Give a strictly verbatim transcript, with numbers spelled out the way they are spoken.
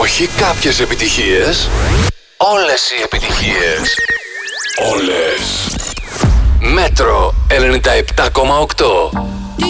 Όχι κάποιες επιτυχίες. Όλες οι επιτυχίες. Όλες. Μέτρο ενενήντα επτά κόμμα οκτώ.